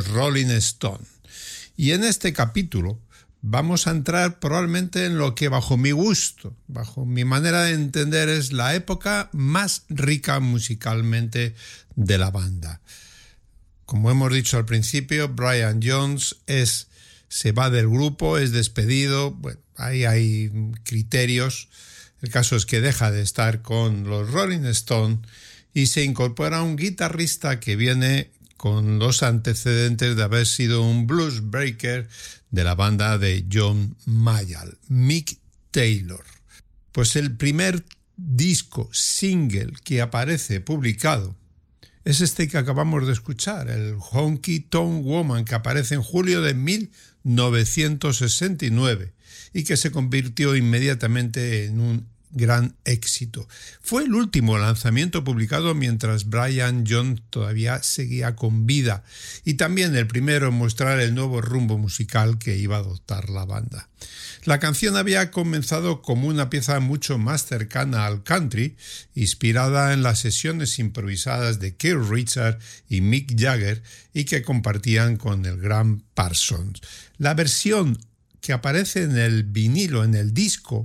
Rolling Stone. Y en este capítulo vamos a entrar probablemente en lo que bajo mi gusto, bajo mi manera de entender, es la época más rica musicalmente de la banda. Como hemos dicho al principio, Brian Jones se va del grupo, es despedido. Bueno, ahí hay criterios. El caso es que deja de estar con los Rolling Stone y se incorpora un guitarrista que viene con los antecedentes de haber sido un blues breaker de la banda de John Mayall, Mick Taylor. Pues el primer disco single que aparece publicado es este que acabamos de escuchar, el Honky Tonk Woman, que aparece en julio de 1969 y que se convirtió inmediatamente en un gran éxito. Fue el último lanzamiento publicado mientras Brian Jones todavía seguía con vida y también el primero en mostrar el nuevo rumbo musical que iba a adoptar la banda. La canción había comenzado como una pieza mucho más cercana al country, inspirada en las sesiones improvisadas de Keith Richards y Mick Jagger y que compartían con el gran Parsons. La versión que aparece en el vinilo, en el disco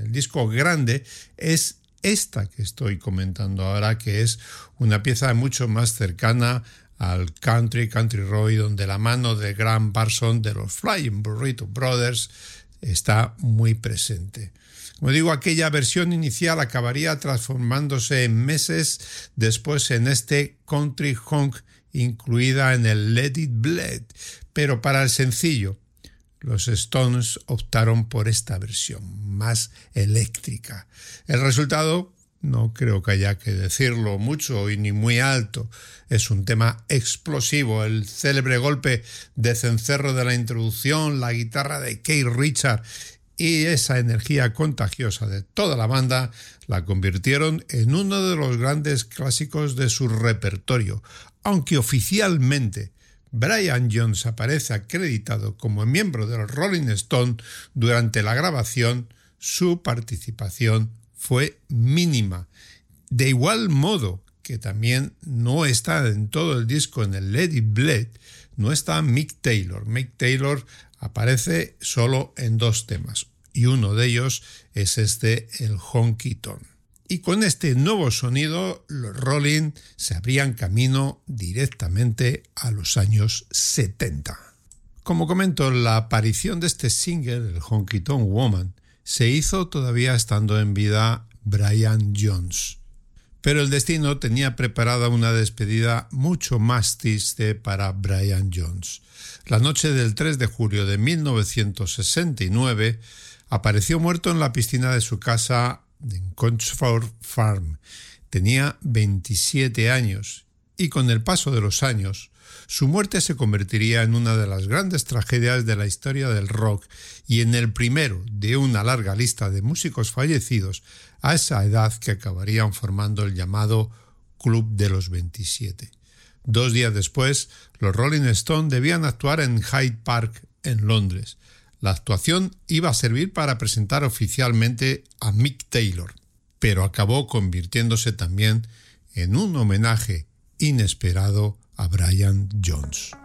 grande, es esta que estoy comentando ahora, que es una pieza mucho más cercana al country rock, donde la mano del gran Parsons de los Flying Burrito Brothers está muy presente. Como digo, aquella versión inicial acabaría transformándose en meses después en este country honk incluida en el Let It Bleed, pero para el sencillo los Stones optaron por esta versión más eléctrica. El resultado, no creo que haya que decirlo mucho y ni muy alto, es un tema explosivo. El célebre golpe de cencerro de la introducción, la guitarra de Keith Richards y esa energía contagiosa de toda la banda la convirtieron en uno de los grandes clásicos de su repertorio, aunque oficialmente Brian Jones aparece acreditado como miembro de los Rolling Stone. Durante la grabación, su participación fue mínima. De igual modo que también no está en todo el disco, en el Let It Bleed, no está Mick Taylor. Mick Taylor aparece solo en 2 temas y uno de ellos es el Honky Tonk. Y con este nuevo sonido, los Rolling se abrían camino directamente a los años 70. Como comento, la aparición de este single, el Honky Tonk Woman, se hizo todavía estando en vida Brian Jones. Pero el destino tenía preparada una despedida mucho más triste para Brian Jones. La noche del 3 de julio de 1969 apareció muerto en la piscina de su casa en Consford Farm. Tenía 27 años y con el paso de los años su muerte se convertiría en una de las grandes tragedias de la historia del rock y en el primero de una larga lista de músicos fallecidos a esa edad que acabarían formando el llamado Club de los 27. 2 días después, los Rolling Stones debían actuar en Hyde Park en Londres. La actuación iba a servir para presentar oficialmente a Mick Taylor, pero acabó convirtiéndose también en un homenaje inesperado a Brian Jones.